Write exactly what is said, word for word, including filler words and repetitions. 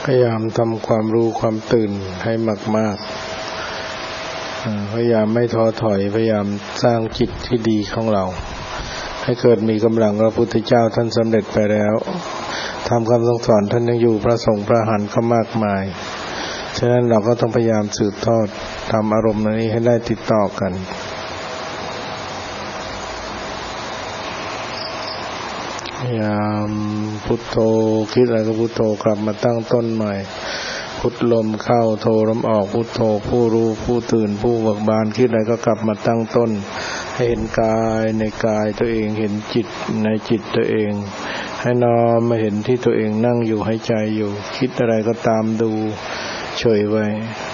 พยายามทำความรู้ความตื่นให้มากๆพยายามไม่ท้อถอยพยายามสร้างจิตที่ดีของเราให้เกิดมีกำลังพระพุทธเจ้าท่านสำเร็จไปแล้วทำคำสั่งสอนท่านยังอยู่พระสงฆ์พระอรหันต์ก็มากมายฉะนั้นเราก็ต้องพยายามสืบทอดทำอารมณ์นี้ให้ได้ติดต่อกันพยายามพุทโธคิดอะไรก็พุทโธกลับมาตั้งต้นใหม่พุทลมเข้าโธลมออกพุทโธผู้รู้ผู้ตื่นผู้เบิกบานคิดอะไรก็กลับมาตั้งต้นให้เห็นกายในกายตัวเองเห็นจิตในจิตตัวเองให้น้อมมาเห็นที่ตัวเองนั่งอยู่หายใจอยู่คิดอะไรก็ตามดูเฉยไว้